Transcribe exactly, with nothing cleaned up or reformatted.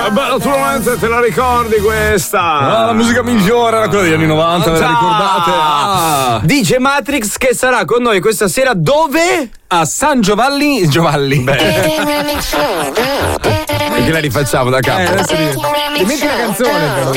Eh beh, naturalmente te la ricordi questa? Ah, la musica migliore era quella degli anni novanta, ve la ricordate? Ah. D J Matrix che sarà con noi questa sera dove? A San Giovanni Giovanni. Beh. E che la rifacciamo da capo? Eh, adesso dimentichi la canzone però.